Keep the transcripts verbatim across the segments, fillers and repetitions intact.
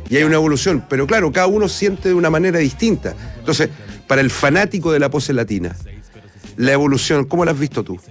y hay una evolución, pero claro, cada uno siente de una manera distinta. Entonces, para el fanático de la pose latina, la evolución, ¿cómo la has visto tú?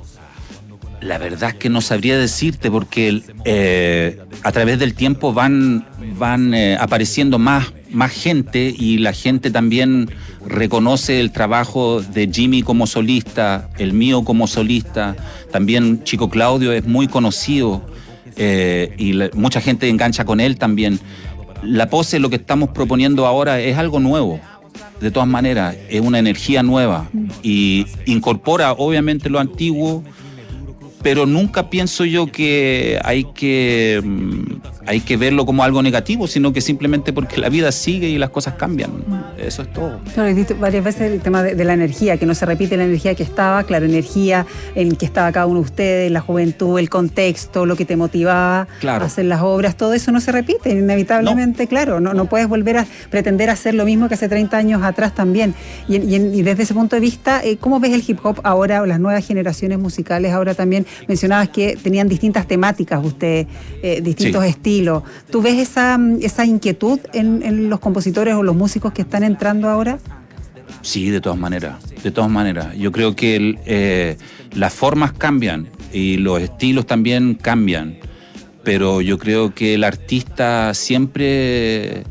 La verdad es que no sabría decirte porque eh, a través del tiempo van, van eh, apareciendo más, más gente y la gente también reconoce el trabajo de Jimmy como solista, el mío como solista, también Chico Claudio es muy conocido eh, y la, mucha gente engancha con él también. La pose, lo que estamos proponiendo ahora es algo nuevo. De todas maneras, es una energía nueva y incorpora obviamente lo antiguo, pero nunca pienso yo que hay que hay que verlo como algo negativo, sino que simplemente porque la vida sigue y las cosas cambian. Eso es todo. Claro, he dicho varias veces el tema de, de la energía, que no se repite la energía que estaba, claro, energía en que estaba cada uno de ustedes, la juventud, el contexto, lo que te motivaba claro. a hacer las obras, todo eso no se repite, inevitablemente, no. claro, no, no puedes volver a pretender hacer lo mismo que hace treinta años atrás también. Y, y, y desde ese punto de vista, ¿cómo ves el hip hop ahora, o las nuevas generaciones musicales ahora también? Mencionabas que tenían distintas temáticas ustedes, eh, distintos sí. estilos. ¿Tú ves esa, esa inquietud en, en los compositores o los músicos que están entrando ahora? Sí, de todas maneras, de todas maneras. Yo creo que el, eh, las formas cambian y los estilos también cambian, pero yo creo que el artista siempre...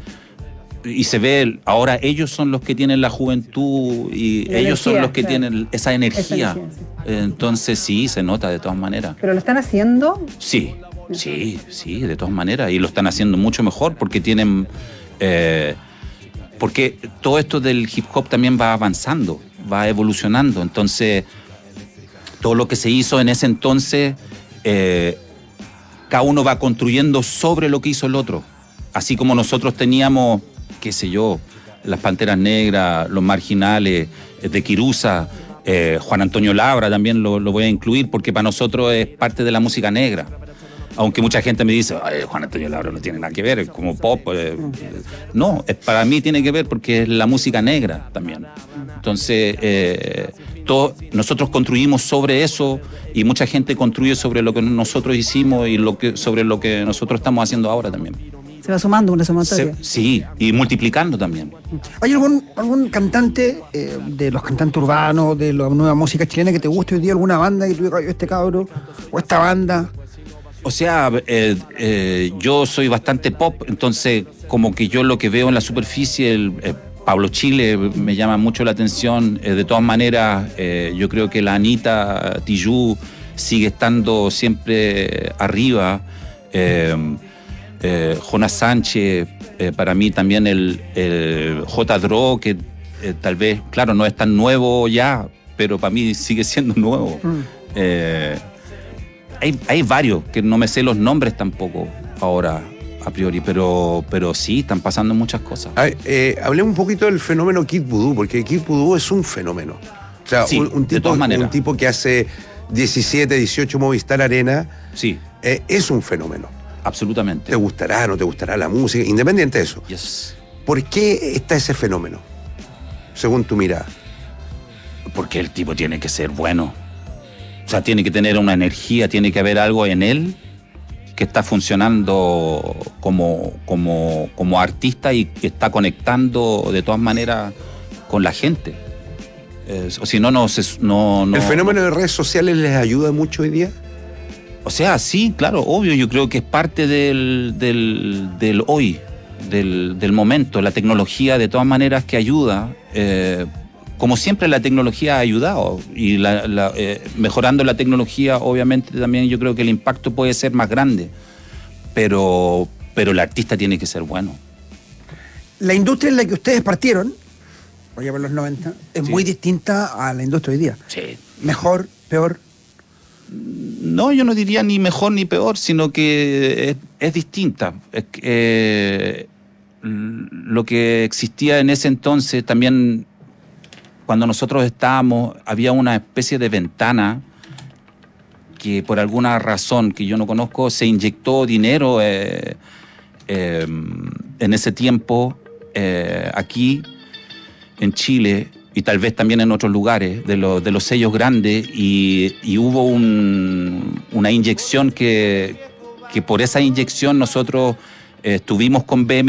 Y se ve, ahora ellos son los que tienen la juventud y la ellos energía, son los que claro. tienen esa energía. Esa energía sí. Entonces sí, se nota de todas maneras. ¿Pero lo están haciendo? Sí, sí, sí, de todas maneras. Y lo están haciendo mucho mejor porque tienen... Eh, porque todo esto del hip hop también va avanzando, va evolucionando. Entonces, todo lo que se hizo en ese entonces, eh, cada uno va construyendo sobre lo que hizo el otro. Así como nosotros teníamos... qué sé yo, las Panteras Negras, los Marginales, de Quirusa, eh, Juan Antonio Labra también lo, lo voy a incluir porque para nosotros es parte de la música negra. Aunque mucha gente me dice, ay, Juan Antonio Labra no tiene nada que ver, es como pop. Eh. No, es, para mí tiene que ver porque es la música negra también. Entonces, eh, todo, nosotros construimos sobre eso y mucha gente construye sobre lo que nosotros hicimos y lo que, sobre lo que nosotros estamos haciendo ahora también. Se va sumando una sumatoria. Se, sí, y multiplicando también. ¿Hay algún, algún cantante eh, de los cantantes urbanos, de la nueva música chilena que te guste hoy día, alguna banda que tú digas, este cabro, o esta banda? O sea, eh, eh, yo soy bastante pop, entonces como que yo lo que veo en la superficie, el, eh, Pablo Chile me llama mucho la atención. Eh, de todas maneras, eh, yo creo que la Anita Tijoux sigue estando siempre arriba. Eh, Eh, Jonas Sánchez, eh, para mí también el, el J. Dro, que eh, tal vez, claro, no es tan nuevo ya, pero para mí sigue siendo nuevo. Mm. Eh, hay, hay varios, que no me sé los nombres tampoco ahora, a priori, pero, pero sí, están pasando muchas cosas. Ah, eh, hablemos un poquito del fenómeno Kid Voodoo, porque Kid Voodoo es un fenómeno. O sea, sí, un, un, tipo, de todas maneras. un tipo que hace diecisiete, dieciocho Movistar Arena, sí. eh, es un fenómeno. Absolutamente. ¿Te gustará, no te gustará la música? Independiente de eso. Yes. ¿Por qué está ese fenómeno, según tu mirada? Porque el tipo tiene que ser bueno. O sea, tiene que tener una energía, tiene que haber algo en él que está funcionando como, como, como artista y que está conectando de todas maneras con la gente. Eh, o si no, no, no, no... ¿El fenómeno de redes sociales les ayuda mucho hoy día? O sea, sí, claro, obvio, yo creo que es parte del, del, del hoy, del, del momento. La tecnología de todas maneras que ayuda, eh, como siempre la tecnología ha ayudado y la, la, eh, mejorando la tecnología obviamente también yo creo que el impacto puede ser más grande, pero, pero el artista tiene que ser bueno. La industria en la que ustedes partieron, allá por los noventa, es sí. muy distinta a la industria hoy día. Sí. Mejor, peor. No, yo no diría ni mejor ni peor, sino que es, es distinta. Es, eh, lo que existía en ese entonces, también cuando nosotros estábamos, había una especie de ventana que por alguna razón que yo no conozco, se inyectó dinero eh, eh, en ese tiempo eh, aquí en Chile, y tal vez también en otros lugares, de, lo, de los sellos grandes, y, y hubo un, una inyección que, que por esa inyección nosotros eh, estuvimos con B M